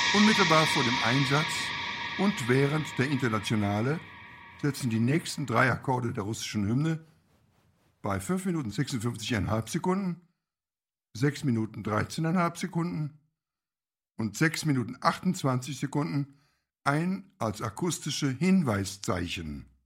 Unmittelbar vor dem Einsatz und während der Internationale setzen die nächsten 3 Akkorde der russischen Hymne bei 5 Minuten 56,5 Sekunden, 6 Minuten 13,5 Sekunden und 6 Minuten 28 Sekunden ein als akustische Hinweiszeichen.